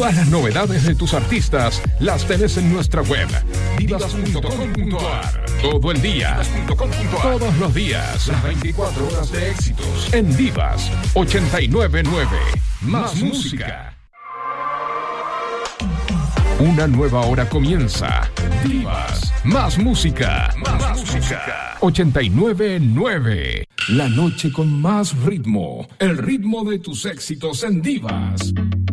Todas las novedades de tus artistas las tenés en nuestra web, divas.com.ar. Todo el día, todos los días, las 24 horas de éxitos en Divas 899. Más música. Una nueva hora comienza. Divas, más música. Más música. 899. La noche con más ritmo. El ritmo de tus éxitos en Divas.